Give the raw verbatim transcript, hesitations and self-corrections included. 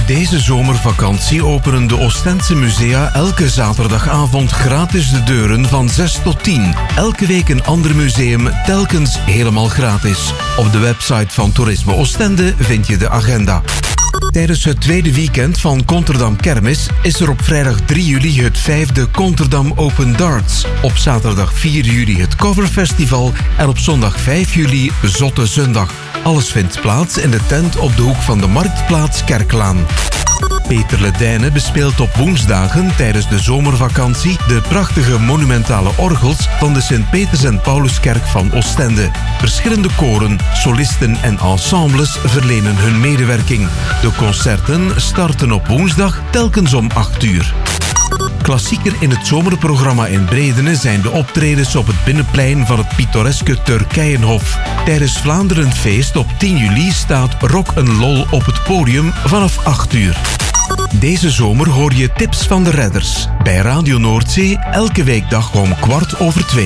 Deze zomervakantie openen de Oostense musea elke zaterdagavond gratis de deuren van zes tot tien. Elke week een ander museum, telkens helemaal gratis. Op de website van Toerisme Oostende vind je de agenda. Tijdens het tweede weekend van Konterdam Kermis is er op vrijdag drie juli het vijfde Konterdam Open Darts. Op zaterdag vier juli het Coverfestival en op zondag vijf juli Zotte Zondag. Alles vindt plaats in de tent op de hoek van de Marktplaats Kerklaan. Peter Ledijnen bespeelt op woensdagen tijdens de zomervakantie de prachtige monumentale orgels van de Sint-Peters en Pauluskerk van Oostende. Verschillende koren, solisten en ensembles verlenen hun medewerking. De concerten starten op woensdag telkens om acht uur. Klassieker in het zomerprogramma in Bredene zijn de optredens op het binnenplein van het pittoreske Turkijenhof. Tijdens Vlaanderenfeest op tien juli staat Rock 'n' Lol op het podium vanaf acht uur. Deze zomer hoor je tips van de redders bij Radio Noordzee elke weekdag om kwart over twee.